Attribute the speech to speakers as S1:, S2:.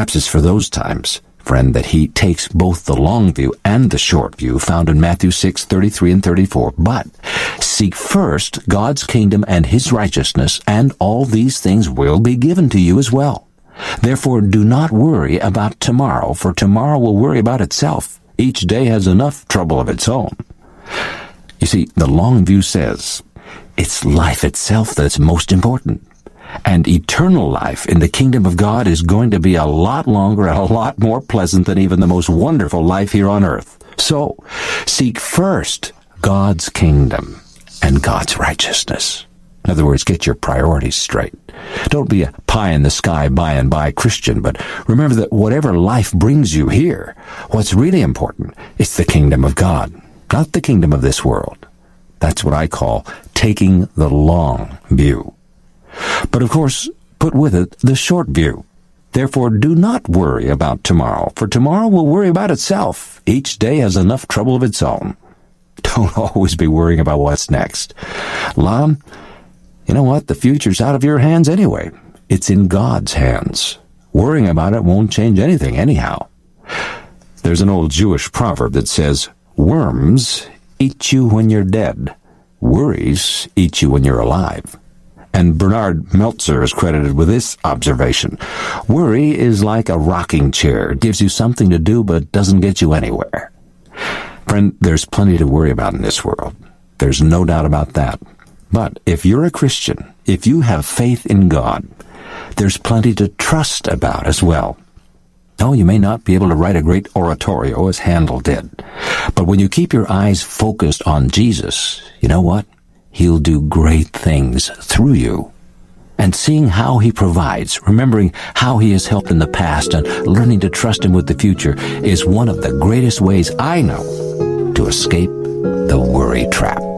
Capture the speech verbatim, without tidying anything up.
S1: Perhaps it's for those times, friend, that he takes both the long view and the short view found in Matthew six, thirty-three and thirty-four. But seek first God's kingdom and his righteousness, and all these things will be given to you as well. Therefore, do not worry about tomorrow, for tomorrow will worry about itself. Each day has enough trouble of its own. You see, the long view says it's life itself that's most important. And eternal life in the kingdom of God is going to be a lot longer and a lot more pleasant than even the most wonderful life here on earth. So, seek first God's kingdom and God's righteousness. In other words, get your priorities straight. Don't be a pie-in-the-sky by-and-by Christian, but remember that whatever life brings you here, what's really important is the kingdom of God, not the kingdom of this world. That's what I call taking the long view. But of course, put with it the short view. Therefore, do not worry about tomorrow, for tomorrow will worry about itself. Each day has enough trouble of its own. Don't always be worrying about what's next. Lon, you know what? The future's out of your hands anyway. It's in God's hands. Worrying about it won't change anything anyhow. There's an old Jewish proverb that says, worms eat you when you're dead. Worries eat you when you're alive. And Bernard Meltzer is credited with this observation. Worry is like a rocking chair. It gives you something to do, but doesn't get you anywhere. Friend, there's plenty to worry about in this world. There's no doubt about that. But if you're a Christian, if you have faith in God, there's plenty to trust about as well. Oh, you may not be able to write a great oratorio as Handel did. But when you keep your eyes focused on Jesus, you know what? He'll do great things through you. And seeing how he provides, remembering how he has helped in the past, and learning to trust him with the future is one of the greatest ways I know to escape the worry trap.